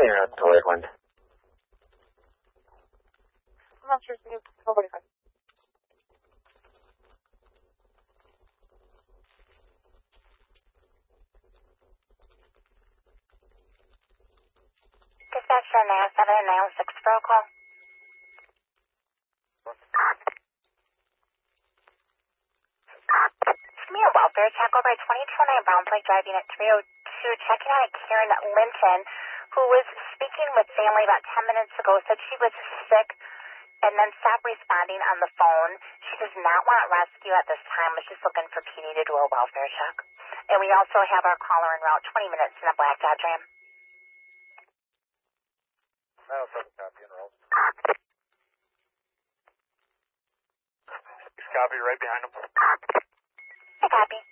you're not to Lakeland. I'm not sure. Nobody. Dispatcher 907-906 for a call. Give me a welfare check over at 2209 Browns Lake driving at 302, checking out a Karen Linton, who was speaking with family about 10 minutes ago, said she was sick, and then stopped responding on the phone. She does not want rescue at this time, but she's looking for PD to do a welfare check. And we also have our caller en route 20 minutes in a black Dodge Ram. I'll set a copy and roll. Copy right behind him. I copy.